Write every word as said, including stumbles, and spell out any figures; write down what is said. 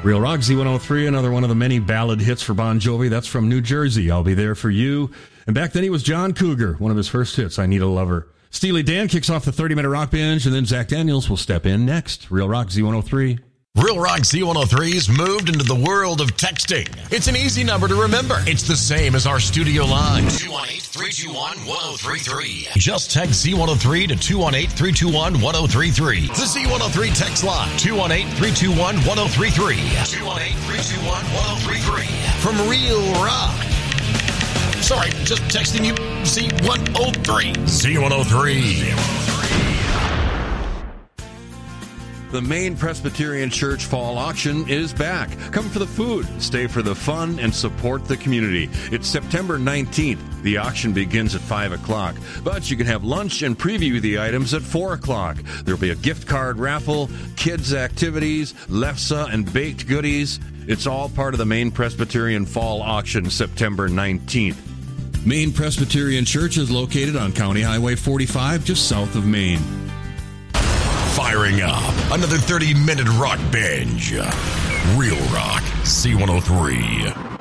Real Rock Z one oh three, another one of the many ballad hits for Bon Jovi. That's from New Jersey. I'll Be There For You. And back then he was John Cougar, one of his first hits, I Need a Lover. Steely Dan kicks off the thirty-minute rock binge, and then Zach Daniels will step in next. Real Rock Z one oh three. Real Rock Z one oh three's moved into the world of texting. It's an easy number to remember. It's the same as our studio line. two one eight, three two one, one oh three three. Just text Z one oh three to two one eight, three two one, one oh three three. The Z one oh three text line. two one eight, three two one, one oh three three. two one eight, three two one, one oh three three. From Real Rock. Sorry, just texting you Z one oh three. Z one oh three. The Maine Presbyterian Church Fall Auction is back. Come for the food, stay for the fun, and support the community. It's September nineteenth. The auction begins at five o'clock, but you can have lunch and preview the items at four o'clock. There'll be a gift card raffle, kids' activities, lefse, and baked goodies. It's all part of the Maine Presbyterian Fall Auction, September nineteenth. Maine Presbyterian Church is located on County Highway forty-five, just south of Maine. Firing up another thirty-minute rock binge. Real Rock Z one oh three.